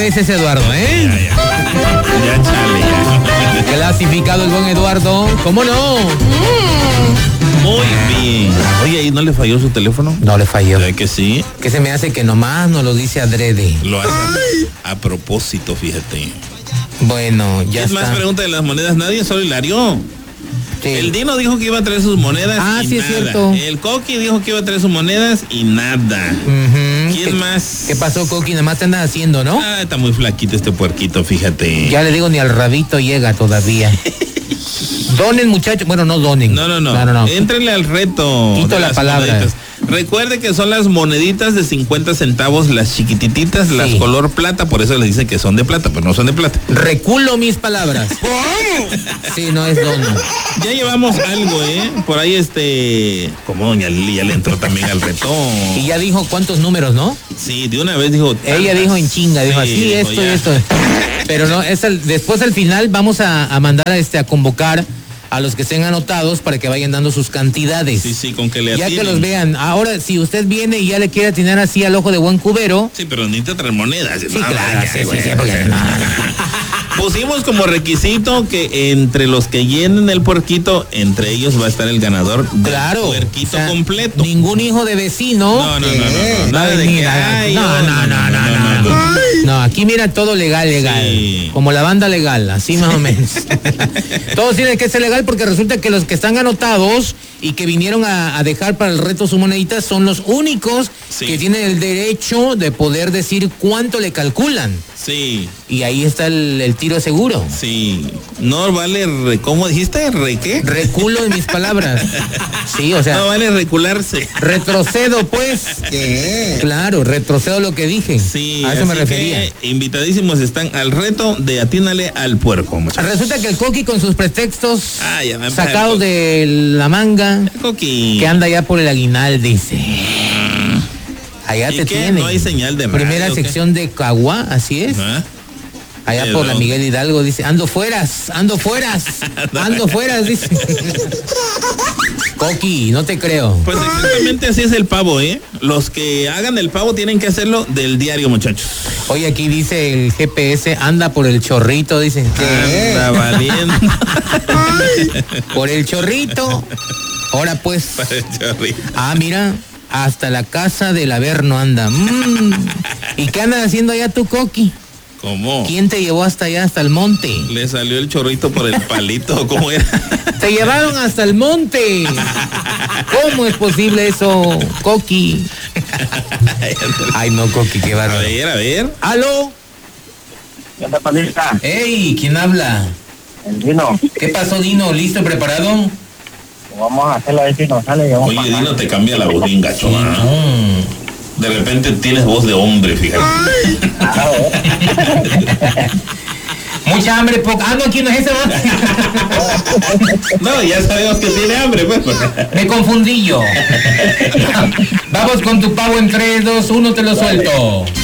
vez ese Eduardo, ¿eh? Ya, chale, ya. Clasificado el buen Eduardo. ¿Cómo no? Muy bien. Oye, ¿y no le falló su teléfono? No le falló. ¿Sabe que sí? Que se me hace que nomás no lo dice adrede. Lo hace a propósito, fíjate. Bueno, ya es está. más pregunta de las monedas, nadie, solo Hilario. Sí. El Dino dijo que iba a traer sus monedas y sí, nada. es cierto. El Coqui dijo que iba a traer sus monedas y nada. ¿Quién más? ¿Qué pasó, Coqui? Nada más te andas haciendo, ¿no? Ah, está muy flaquito este puerquito, fíjate. Ya le digo, ni al rabito llega todavía. Donen, muchachos. Bueno, no donen. No. Éntrenle al reto. Quito la palabra. Moneditas. Recuerde que son las moneditas de 50 centavos, las chiquititas, las color plata, por eso les dicen que son de plata, pero no son de plata. Reculo mis palabras. Sí, no es dono. Ya llevamos algo, por ahí como doña Lili ya le entró también al reto. Y ya dijo cuántos números, ¿no? Sí, de una vez dijo. Ella dijo en chinga, dijo así, esto y esto. Pero no, después al final vamos a mandar a convocar a los que estén anotados para que vayan dando sus cantidades. Sí, con que le atinen. Ya que los vean. Ahora, si usted viene y ya le quiere atinar así al ojo de buen cubero. Sí, pero necesita traer monedas. Sí, claro, porque pusimos como requisito que entre los que llenen el puerquito, entre ellos va a estar el ganador del puerquito completo. Ningún hijo de vecino. No. Nada de que no, aquí mira todo legal. Sí. Como la banda legal, así más o menos. Todo tiene que ser legal porque resulta que los que están anotados y que vinieron a dejar para el reto su monedita son los únicos que tienen el derecho de poder decir cuánto le calculan. Sí. Y ahí está el tiro seguro. Sí. No vale, ¿cómo dijiste? ¿Qué? Reculo en mis palabras. Sí, o sea. No vale recularse. Retrocedo, pues. ¿Qué? Claro, retrocedo lo que dije. Sí. A eso me refería. Invitadísimos están al reto de atínale al puerco, muchachos. Resulta que el Coqui con sus pretextos sacados de la manga. El Coqui. Que anda ya por el Aguinal, dice. Allá te tiene. No hay señal de radio. Primera sección de Caguá, así es. Allá por la Miguel Hidalgo, dice, ando fueras, dice. Coqui, no te creo. Pues exactamente así es el pavo, Los que hagan el pavo tienen que hacerlo del diario, muchachos. Oye, aquí dice el GPS, anda por el chorrito, dicen. Anda valiendo. Por el chorrito. Ahora pues. Mira. Hasta la casa del Averno anda. ¿Y qué andas haciendo allá tú, Coqui? ¿Cómo? ¿Quién te llevó hasta allá, hasta el monte? Le salió el chorrito por el palito, ¿cómo era? Te llevaron hasta el monte. ¿Cómo es posible eso, Coqui? Ay, no, Coqui, qué bárbaro. A ver. ¿Aló? ¿Qué onda, panista? Ey, ¿quién habla? El Dino. ¿Qué pasó, Dino? ¿Listo, preparado? Vamos a hacerlo a ver si nos sale. Oye, Dino, te cambia la voz bien gacho, De repente tienes voz de hombre, fíjate. Mucha hambre, poca. No, aquí no es ese. No, ya sabemos que tiene hambre, pues. Me confundí yo. Vamos con tu pavo en 3, 2, 1, te lo suelto.